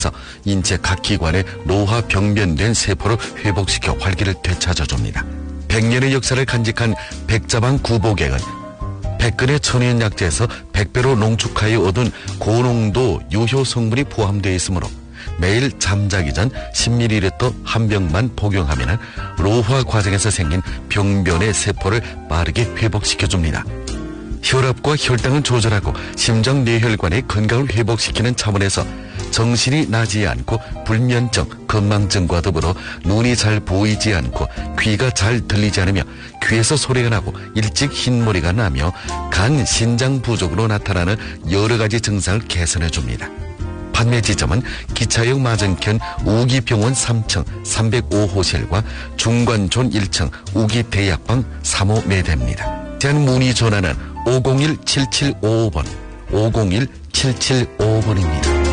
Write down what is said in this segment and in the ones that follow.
인체 각 기관에 노화 병변된 세포를 회복시켜 활기를 되찾아줍니다. 100년의 역사를 간직한 백자방 구보객은 백근의 천연 약재에서 100배로 농축하여 얻은 고농도 유효 성분이 포함되어 있으므로 매일 잠자기 전 10ml 한 병만 복용하면 노화 과정에서 생긴 병변의 세포를 빠르게 회복시켜줍니다. 혈압과 혈당을 조절하고 심장 뇌혈관의 건강을 회복시키는 차원에서 정신이 나지 않고 불면증, 건망증과 더불어 눈이 잘 보이지 않고 귀가 잘 들리지 않으며 귀에서 소리가 나고 일찍 흰머리가 나며 간, 신장 부족으로 나타나는 여러 가지 증상을 개선해줍니다. 판매 지점은 기차역 맞은편 우기병원 3층 305호실과 중관촌 1층 우기대약방 3호 매대입니다. 제한 문의 전화는 501-7755번, 501-7755번입니다.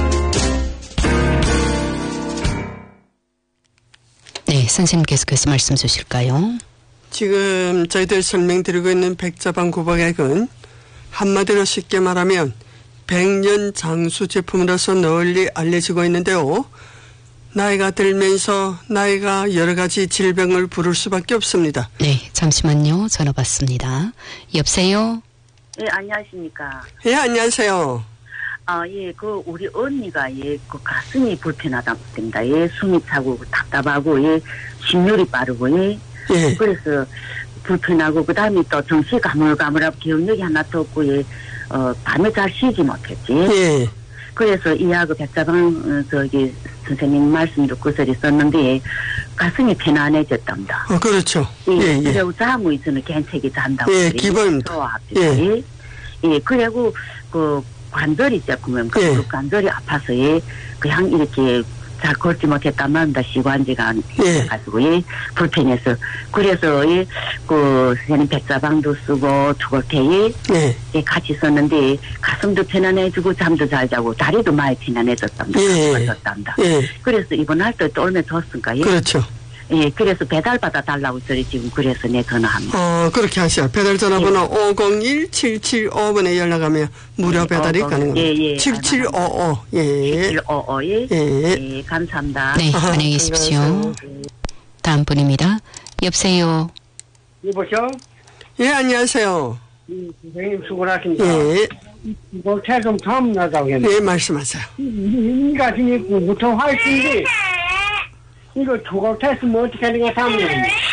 네, 선생님 계속해서 말씀 주실까요? 지금 저희들 설명드리고 있는 백자방 구보객은 한마디로 쉽게 말하면 100년 장수 제품으로서 널리 알려지고 있는데요. 나이가 들면서 나이가 여러 가지 질병을 부를 수밖에 없습니다. 네, 잠시만요. 전화 받습니다. 여보세요? 예, 안녕하십니까. 예, 안녕하세요. 예, 우리 언니가, 가슴이 불편하답니다. 숨이 차고, 답답하고, 심혈이 빠르고, 예. 그래서 불편하고, 그 다음에 또 정신이 가물가물하고, 기억력이 하나도 없고, 밤에 잘 쉬지 못했지. 예. 그래서 이하고 백자방, 선생님 말씀 듣고서 있었는데, 가슴이 편안해졌답니다. 그렇죠. 예. 그리고 잠이 있으면 괜찮게 잔다고. 예, 기본입니다. 예. 예, 그리고, 관절이 조금은 그 관절이 아파서 그냥 이렇게 잘 걷지 못했단 말입니다. 시관지가 가지고 불편해서 그래서 선생님 백자방도 쓰고 투골테에 같이 썼는데 가슴도 편안해지고 잠도 잘 자고 다리도 많이 편안해졌답니다. 그래서 이번 할 때 또 얼마 줬을까요? 그렇죠. 예, 그래서 배달받아 달라고 소리 지금 그래서 내 전화합니다. 그렇게 하시죠. 배달 전화번호 501-775번에 연락하면 무료 배달이 가능합니다. 예. 7755. 예. 7755. 예, 감사합니다. 네, 안녕히 계십시오. 다음 분입니다. 여보세요? 여보세요? 예, 안녕하세요. 선생님 수고하십니다. 예. 볼테 좀 처음 나자고 했는데. 예, 말씀하세요. 이 가슴이 무통 화이트인데 이거 투골 테스트 뭐 어떻게 하는 게 사무는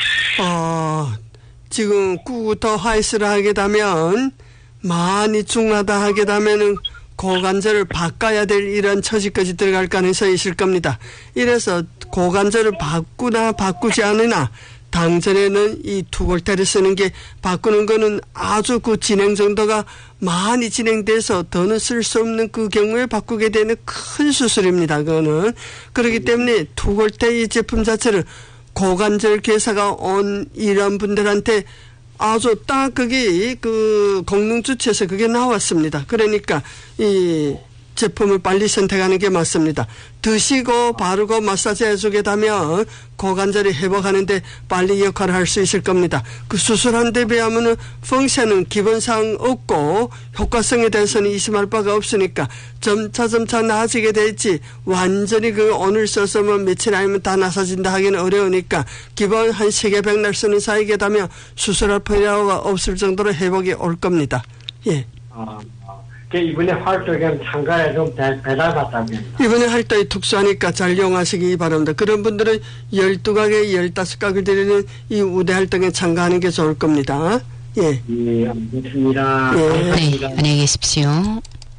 지금 꾸부터 화이스를 하게 되면 많이 중하다 하게 되면은 고관절을 바꿔야 될 이런 처지까지 들어갈 가능성이 있을 겁니다. 이래서 고관절을 바꾸나 바꾸지 않으나 당전에는 이 투골테를 쓰는 게 바꾸는 거는 아주 그 진행 정도가 많이 진행돼서 더는 쓸 수 없는 그 경우에 바꾸게 되는 큰 수술입니다. 그거는. 그렇기 때문에 투골테 이 제품 자체를 고관절 괴사가 온 이런 분들한테 아주 딱 그게 그 공릉주치에서 그게 나왔습니다. 그러니까 이 제품을 빨리 선택하는 게 맞습니다. 드시고 바르고 마사지 해주게 되면 고관절이 회복하는데 빨리 역할을 할 수 있을 겁니다. 그 수술한 데 비하면은 펑션은 기본상 없고 효과성에 대해서는 의심할 바가 없으니까 점차 나아지게 될지 완전히 오늘 써서 며칠 아니면 다 나아진다 하기는 어려우니까 기본 한 3개 백날 쓰는 사이게 되면 수술할 필요가 없을 정도로 회복이 올 겁니다. 예. 이번에 활동에 참가해 좀 배달받다면 이번에 활동이 특수하니까 잘 이용하시기 바랍니다. 그런 분들은 12가게 15가게 드리는 이 우대 활동에 참가하는 게 좋을 겁니다. 예. 예, 알겠습니다. 예. 네, 안녕히 계십시오.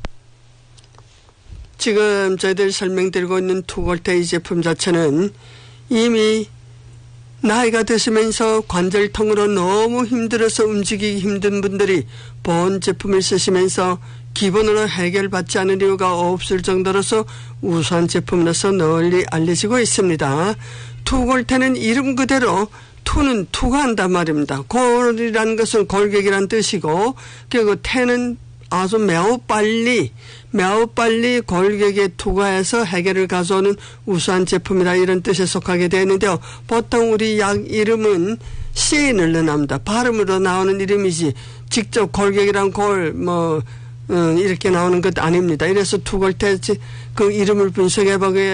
지금 저희들 설명드리고 있는 투골테 이 제품 자체는 이미 나이가 드시면서 관절통으로 너무 힘들어서 움직이기 힘든 분들이 본 제품을 쓰시면서 기본으로 해결받지 않을 이유가 없을 정도로서 우수한 제품으로서 널리 알려지고 있습니다. 투골테는 이름 그대로 투는 투과한단 말입니다. 골이라는 것은 골격이란 뜻이고 그리고 태는 아주 매우 빨리 골격에 투과해서 해결을 가져오는 우수한 제품이다 이런 뜻에 속하게 되는데요. 보통 우리 약 이름은 C에 늘어납니다. 발음으로 나오는 이름이지 직접 골격이란 이렇게 나오는 것 아닙니다. 이래서 투골 퇴치 그 이름을 분석해 보게